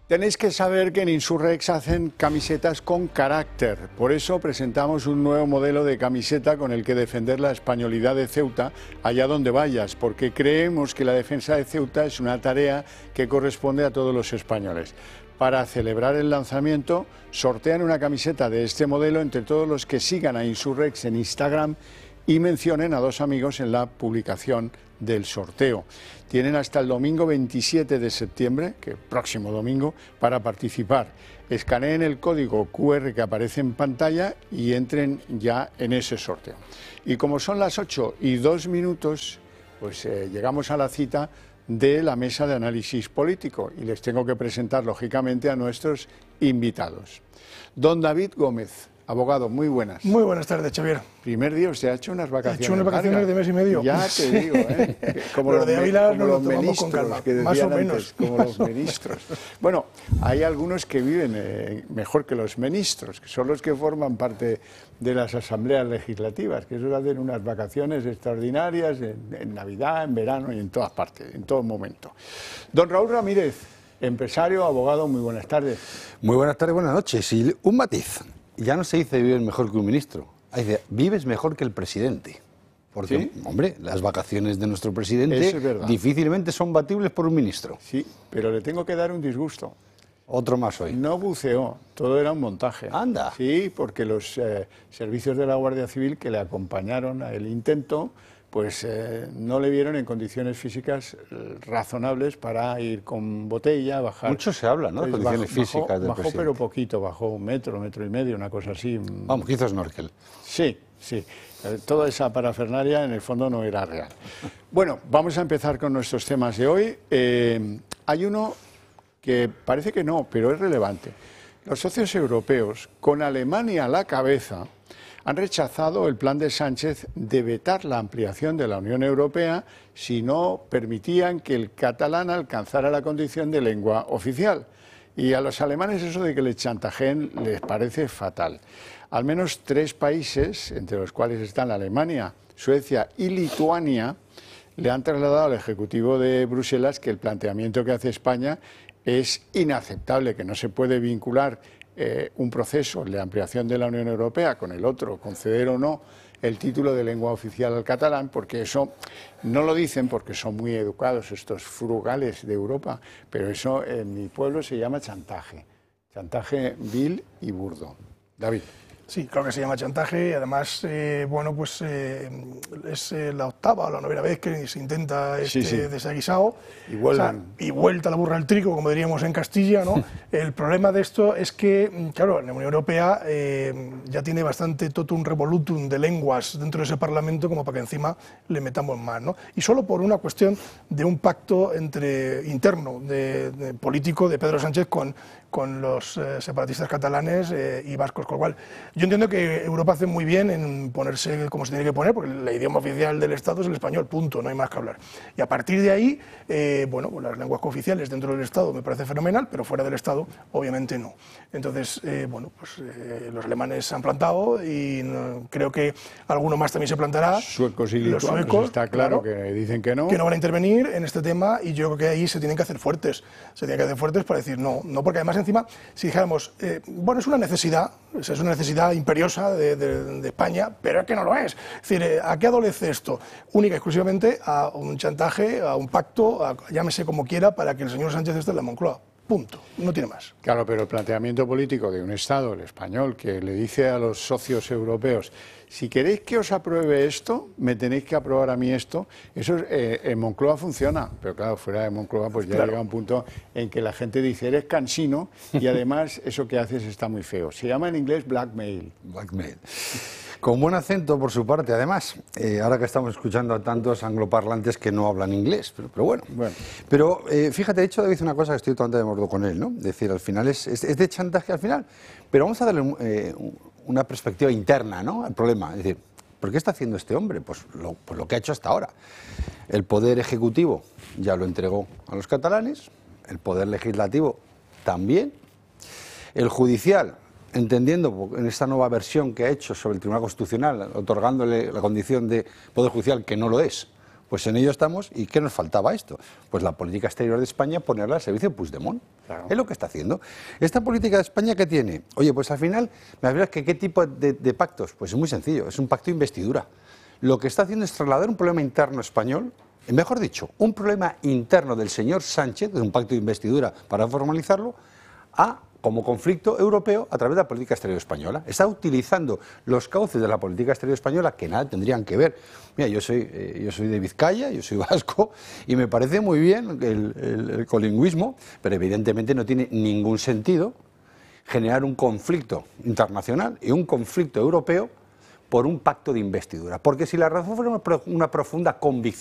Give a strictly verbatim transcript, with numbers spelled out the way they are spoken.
Tenéis que saber que en Insurrex hacen camisetas con carácter. Por eso presentamos un nuevo modelo de camiseta con el que defender la españolidad de Ceuta allá donde vayas, porque creemos que la defensa de Ceuta es una tarea que corresponde a todos los españoles. Para celebrar el lanzamiento, sortean una camiseta de este modelo entre todos los que sigan a Insurrex en Instagram y mencionen a dos amigos en la publicación del sorteo. Tienen hasta el domingo veintisiete de septiembre, que próximo domingo, para participar. Escaneen el código cu erre que aparece en pantalla y entren ya en ese sorteo. Y como son las ocho y dos minutos, pues eh, llegamos a la cita de la mesa de análisis político y les tengo que presentar lógicamente a nuestros invitados. Don David Gómez, abogado, muy buenas. Muy buenas tardes, Xavier. Primer día usted ha hecho unas vacaciones. He hecho unas vacaciones largas. De mes y medio. Ya te digo, ¿eh? Como Pero los, de Ávila como nos lo los tomamos ministros, con calma, que más o menos. Antes, como los ministros. Bueno, hay algunos que viven eh, mejor que los ministros, que son los que forman parte de las asambleas legislativas, que esos hacen unas vacaciones extraordinarias en, en Navidad, en verano y en todas partes, en todo momento. Don Raúl Ramírez, empresario, abogado, muy buenas tardes. Muy buenas tardes, buenas noches. Y un matiz, ya no se dice vives mejor que un ministro, dice vives mejor que el presidente. Porque, ¿sí? Hombre, las vacaciones de nuestro presidente es difícilmente son batibles por un ministro. Sí, pero le tengo que dar un disgusto. Otro más hoy. No buceó, todo era un montaje. Anda. Sí, porque los eh, servicios de la Guardia Civil que le acompañaron al intento, pues eh, no le vieron en condiciones físicas eh, razonables para ir con botella, bajar. Mucho se habla, ¿no? De Pues condiciones bajó, físicas bajó, del bajó presidente. Pero poquito, bajó un metro, metro y medio, una cosa así. Vamos, que hizo snorkel. Sí, sí. Eh, toda esa parafernalia en el fondo no era real. Bueno, vamos a empezar con nuestros temas de hoy. Eh, hay uno que parece que no, pero es relevante. Los socios europeos, con Alemania a la cabeza, han rechazado el plan de Sánchez de vetar la ampliación de la Unión Europea si no permitían que el catalán alcanzara la condición de lengua oficial. Y a los alemanes eso de que les chantajeen les parece fatal. Al menos tres países, entre los cuales están Alemania, Suecia y Lituania, le han trasladado al Ejecutivo de Bruselas que el planteamiento que hace España es inaceptable, que no se puede vincular eh, un proceso de ampliación de la Unión Europea con el otro, conceder o no el título de lengua oficial al catalán, porque eso no lo dicen porque son muy educados estos frugales de Europa, pero eso en mi pueblo se llama chantaje, chantaje vil y burdo. David. Sí, creo que se llama chantaje y además, eh, bueno, pues eh, es eh, la octava o la novena vez que se intenta este sí, sí. desaguisado. Y, o sea, y vuelta la burra al trigo, como diríamos en Castilla, ¿no? El problema de esto es que, claro, la Unión Europea eh, ya tiene bastante totum revolutum de lenguas dentro de ese Parlamento como para que encima le metamos más, ¿no? Y solo por una cuestión de un pacto entre interno de, de político de Pedro Sánchez con con los eh, separatistas catalanes eh, y vascos, con lo cual yo entiendo que Europa hace muy bien en ponerse como se tiene que poner, porque el idioma oficial del Estado es el español, punto, no hay más que hablar. Y a partir de ahí, eh, bueno, pues las lenguas cooficiales dentro del Estado me parece fenomenal, pero fuera del Estado, obviamente no. Entonces, eh, bueno, pues eh, los alemanes se han plantado y no, creo que alguno más también se plantará. Suecos y lituanos, los suecos, está claro, claro que dicen que no. Que no van a intervenir en este tema y yo creo que ahí se tienen que hacer fuertes. Se tienen que hacer fuertes para decir no, no, porque además encima, si dijéramos, eh, bueno, es una necesidad, es una necesidad imperiosa de, de, de España, pero es que no lo es. Es decir, eh, ¿a qué adolece esto? Única y exclusivamente a un chantaje, a un pacto, a, llámese como quiera, para que el señor Sánchez esté en la Moncloa. Punto. No tiene más. Claro, pero el planteamiento político de un Estado, el español, que le dice a los socios europeos, si queréis que os apruebe esto, me tenéis que aprobar a mí esto, eso eh, en Moncloa funciona, pero claro, fuera de Moncloa pues ya claro. Llega un punto en que la gente dice, eres cansino y además eso que haces está muy feo. Se llama en inglés blackmail. Blackmail. Con buen acento por su parte, además, eh, ahora que estamos escuchando a tantos angloparlantes que no hablan inglés, pero, pero bueno. bueno. Pero eh, fíjate, de hecho, David, una cosa que estoy totalmente de acuerdo con él, ¿no? Es decir, al final es, es, es de chantaje al final, pero vamos a darle eh, una perspectiva interna, ¿no? Al problema, es decir, ¿por qué está haciendo este hombre? Pues lo, pues lo que ha hecho hasta ahora. El poder ejecutivo ya lo entregó a los catalanes, el poder legislativo también, el judicial, entendiendo en esta nueva versión que ha hecho sobre el Tribunal Constitucional, otorgándole la condición de Poder Judicial, que no lo es, Pues en ello estamos. ¿Y qué nos faltaba esto? Pues la política exterior de España ponerla al servicio de Puigdemont. Claro. Es lo que está haciendo. ¿Esta política de España qué tiene? Oye, pues al final, me dirás que ¿qué tipo de, de pactos? Pues es muy sencillo, es un pacto de investidura. Lo que está haciendo es trasladar un problema interno español, mejor dicho, un problema interno del señor Sánchez, de un pacto de investidura para formalizarlo, a como conflicto europeo a través de la política exterior española. Está utilizando los cauces de la política exterior española que nada tendrían que ver. Mira, yo soy, eh, yo soy de Vizcaya, yo soy vasco, y me parece muy bien el, el, el colingüismo, pero evidentemente no tiene ningún sentido generar un conflicto internacional y un conflicto europeo por un pacto de investidura. Porque si la razón fuera una, una profunda convicción